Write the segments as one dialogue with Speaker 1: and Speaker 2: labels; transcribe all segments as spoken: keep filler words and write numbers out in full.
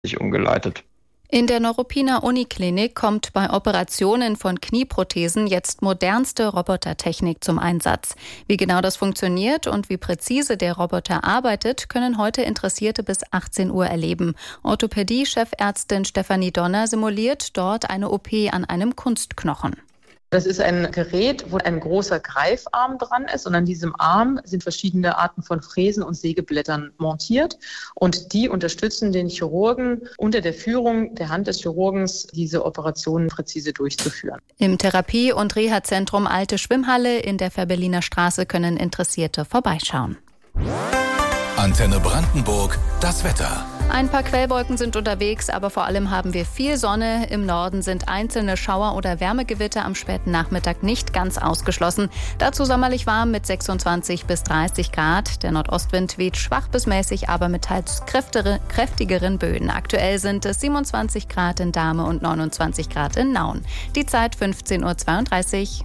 Speaker 1: sich umgeleitet.
Speaker 2: In der Neuruppiner Uniklinik kommt bei Operationen von Knieprothesen jetzt modernste Robotertechnik zum Einsatz. Wie genau das funktioniert und wie präzise der Roboter arbeitet, können heute Interessierte bis achtzehn Uhr erleben. Orthopädie-Chefärztin Stefanie Donner simuliert dort eine O P an einem Kunstknochen.
Speaker 3: Das ist ein Gerät, wo ein großer Greifarm dran ist und an diesem Arm sind verschiedene Arten von Fräsen und Sägeblättern montiert und die unterstützen den Chirurgen unter der Führung der Hand des Chirurgens, diese Operationen präzise durchzuführen.
Speaker 2: Im Therapie- und Reha-Zentrum Alte Schwimmhalle in der Fehrbelliner Straße können Interessierte vorbeischauen.
Speaker 4: Antenne Brandenburg, das Wetter.
Speaker 2: Ein paar Quellwolken sind unterwegs, aber vor allem haben wir viel Sonne. Im Norden sind einzelne Schauer- oder Wärmegewitter am späten Nachmittag nicht ganz ausgeschlossen. Dazu sommerlich warm mit sechsundzwanzig bis dreißig Grad. Der Nordostwind weht schwach bis mäßig, aber mit teils kräftigeren Böen. Aktuell sind es siebenundzwanzig Grad in Dahme und neunundzwanzig Grad in Nauen. Die Zeit fünfzehn Uhr zweiunddreißig.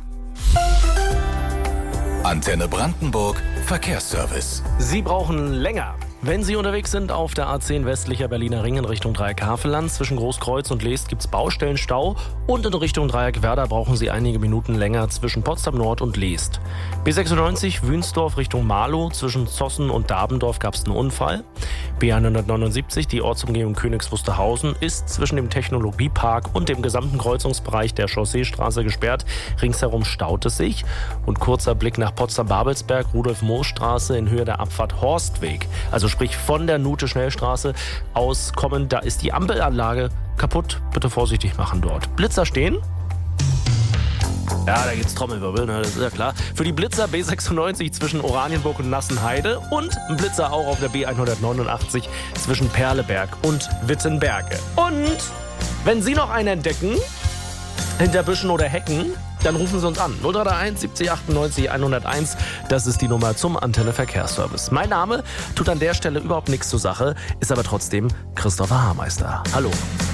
Speaker 4: Antenne Brandenburg, Verkehrsservice.
Speaker 5: Sie brauchen länger. Wenn Sie unterwegs sind auf der A zehn westlicher Berliner Ring in Richtung Dreieck Havelland, zwischen Großkreuz und Leest gibt es Baustellenstau und in Richtung Dreieck Werder brauchen Sie einige Minuten länger zwischen Potsdam Nord und Leest. B sechsundneunzig Wünsdorf Richtung Marlow, zwischen Zossen und Dabendorf gab es einen Unfall. B hundertneunundsiebzig, die Ortsumgehung Königs Wusterhausen, ist zwischen dem Technologiepark und dem gesamten Kreuzungsbereich der Chausseestraße gesperrt. Ringsherum staut es sich. Und kurzer Blick nach Potsdam-Babelsberg, Rudolf-Moos-Straße in Höhe der Abfahrt Horstweg. Also sprich von der Nute-Schnellstraße aus kommen, da ist die Ampelanlage kaputt. Bitte vorsichtig machen dort. Blitzer stehen. Ja, da gibt's Trommelwirbel, ne, das ist ja klar. Für die Blitzer B sechsundneunzig zwischen Oranienburg und Nassenheide und ein Blitzer auch auf der B hundertneunundachtzig zwischen Perleberg und Wittenberge. Und wenn Sie noch einen entdecken, hinter Büschen oder Hecken, dann rufen Sie uns an. null drei drei eins siebzig achtundneunzig hunderteins. Das ist die Nummer zum Antenne Verkehrsservice. Mein Name tut an der Stelle überhaupt nichts zur Sache, ist aber trotzdem Christopher Haarmeister. Hallo.